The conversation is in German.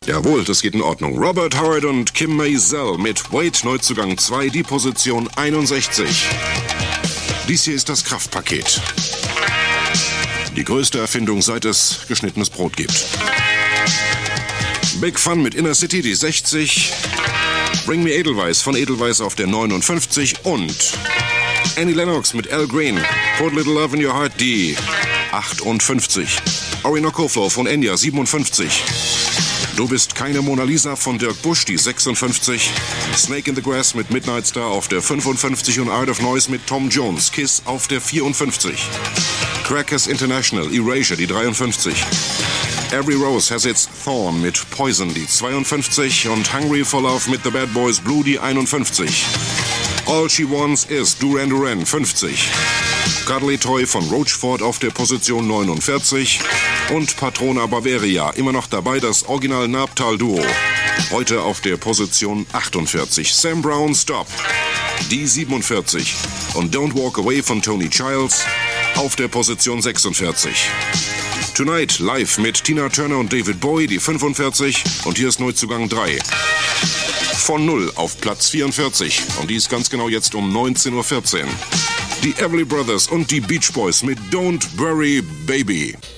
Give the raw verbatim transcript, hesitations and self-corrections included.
Jawohl, das geht in Ordnung. Robert Howard und Kim Maisel mit Wait, Neuzugang zwei, die Position einundsechzig. Dies hier ist das Kraftpaket. Die größte Erfindung, seit es geschnittenes Brot gibt. Big Fun mit Inner City, die sechzig. Bring Me Edelweiss von Edelweiss auf der neunundfünfzig. Und Annie Lennox mit Al Green, Put a Little Love in Your Heart, die achtundfünfzig. Orinoco Flow von Enya, siebenundfünfzig. Du bist keine Mona Lisa von Dirk Busch, die sechsundfünfzig. Snake in the Grass mit Midnight Star auf der fünfundfünfzig und Art of Noise mit Tom Jones, Kiss auf der vierundfünfzig. Crackers International, Erasure, die dreiundfünfzig. Every Rose Has Its Thorn mit Poison, die zweiundfünfzig. Und Hungry for Love mit The Bad Boys Blue, die einundfünfzig. All She Wants Is Duran Duran, fünfzig. Cuddly Toy von Roachford auf der Position neunundvierzig. Und Patrona Bavaria, immer noch dabei, das Original Nabtal-Duo. Heute auf der Position achtundvierzig. Sam Brown, Stop, die siebenundvierzig. Und Don't Walk Away von Tony Childs auf der Position sechsundvierzig. Tonight live mit Tina Turner und David Bowie, die fünfundvierzig. Und hier ist Neuzugang drei. Von null auf Platz vierundvierzig. Und die ist ganz genau jetzt um neunzehn Uhr vierzehn. Die Everly Brothers und die Beach Boys mit Don't Worry Baby.